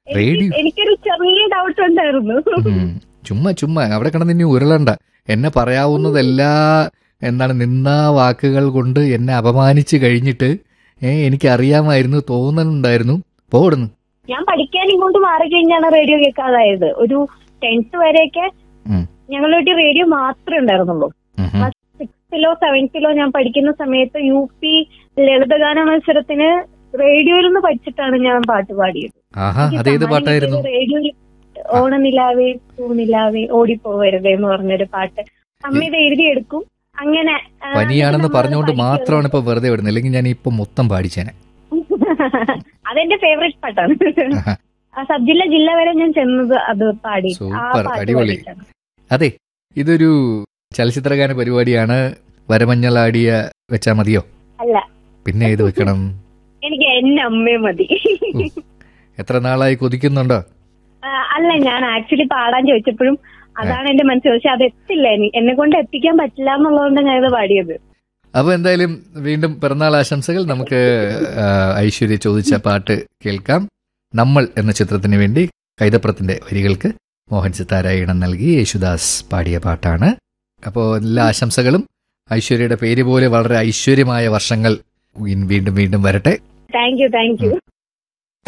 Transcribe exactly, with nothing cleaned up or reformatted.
Radio എനിക്കൊരു ചെറിയ doubt ഉണ്ടായിരുന്നു. ചുമ്മാ ചുമ്മാ അവിടെ കിടന്ന് ഇനി ഉരുളണ്ട. എന്നെ പറയാവുന്നതെല്ലാ എന്താണ് നിന്നാ വാക്കുകൾ കൊണ്ട് എന്നെ അപമാനിച്ച് കഴിഞ്ഞിട്ട് ഏ എനിക്കറിയാമായിരുന്നു, തോന്നുന്നുണ്ടായിരുന്നു. പോടുന്നു. ഞാൻ പഠിക്കാൻ ഇങ്ങോട്ട് മാറി കഴിഞ്ഞാണ് റേഡിയോ കേൾക്കാതായത്. ഒരു ടെൻത്ത് വരെയൊക്കെ ഞങ്ങളുടെ വീട്ടിൽ റേഡിയോ മാത്രമേ ഉണ്ടായിരുന്നുള്ളൂ. സിക്സ്ത്തിലോ സെവൻത്തിലോ ഞാൻ പഠിക്കുന്ന സമയത്ത് യു പി ലളിതഗാന മത്സരത്തിന് റേഡിയോയിൽ നിന്ന് പഠിച്ചിട്ടാണ് ഞാൻ പാട്ട് പാടിയത്. റേഡിയോയിൽ ഓണനിലാവേ പൂനിലാവേ ഓടിപ്പോവരുതേ എന്ന് പറഞ്ഞൊരു പാട്ട് അമ്മ ഇത് എഴുതിയെടുക്കും. അങ്ങനെ പനിയാണെന്ന് പറഞ്ഞുകൊണ്ട് മാത്രമാണ് ഇപ്പൊ വെറുതെ വിടുന്നത്, അല്ലെങ്കിൽ ഞാൻ ഇപ്പൊ മൊത്തം പാടിച്ചേനെ. അതെന്റെ ഫേവറേറ്റ് പാട്ടാണ്. സബ് ജില്ല ജില്ല വരെ ഞാൻ ചെന്നത് അത് പാടി. സൂപ്പർ, അടിപൊളി. അതെ, ഇതൊരു ചലച്ചിത്രഗാന പരിപാടിയാണ്. വരമഞ്ഞളാടിയ വെച്ചാ മതിയോ? അല്ല, പിന്നെ ഏത് വെക്കണം? എനിക്ക് എന്നെ അമ്മേ മതി. എത്ര നാളായി കൊതിക്കുന്നുണ്ടോ? അല്ല, ഞാൻ ആക്ച്വലി പാടാൻ ചോദിച്ചപ്പോഴും അതാണ് എന്റെ മനസ്സിൽ. പക്ഷെ അത് എത്തില്ല, എന്നെ കൊണ്ട് എത്തിക്കാൻ പറ്റില്ല എന്നുള്ളതുകൊണ്ട് ഞാനത് പാടിയത്. അപ്പൊ എന്തായാലും വീണ്ടും പിറന്നാൾ ആശംസകൾ. നമുക്ക് ഐശ്വര്യ ചോദിച്ച പാട്ട് കേൾക്കാം. നമ്മൾ എന്ന ചിത്രത്തിന് വേണ്ടി കൈതപ്രത്തിന്റെ വരികൾക്ക് മോഹൻ സിത്താര ഈണം നൽകി യേശുദാസ് പാടിയ പാട്ടാണ്. അപ്പോൾ എല്ലാ ആശംസകളും. ഐശ്വര്യയുടെ പേര് പോലെ വളരെ ഐശ്വര്യമായ വർഷങ്ങൾ വീണ്ടും വീണ്ടും വരട്ടെ. Thank you thank you.